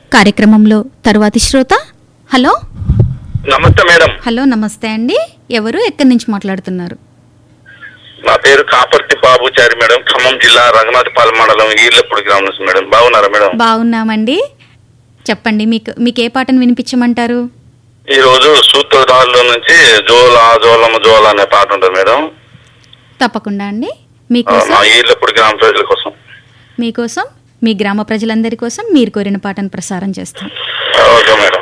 కార్యక్రమంలో తరువాతి శ్రోత. హలో నమస్తే మేడం. హలో నమస్తే అండి. ఎవరు, ఎక్కడి నుంచి మాట్లాడుతున్నారు? నా పేరు కాపర్తి బాబుచారి మేడం. ఖమ్మం జిల్లా రఘునాథపాలెం మండలం ఈర్లపూడి గ్రామం నుంచి మేడం. బాగున్నారా మేడం? బాగున్నామండి. చెప్పండి, మీకు ఏ పాటను వినిపించమంటారు? ఈ రోజు సూత్రధారుల నుంచి జోలా జోలమ్మ జోలా అనే పాట ఉంటుంది మేడం. తప్పకుండా అండి. మీకోసం, మా ఈర్లపూడి గ్రామ ప్రజల కోసం, మీకోసం, మీ గ్రామ ప్రజలందరి కోసం మీరు కోరిన పాటను ప్రసారం చేస్తాం. Okay madam.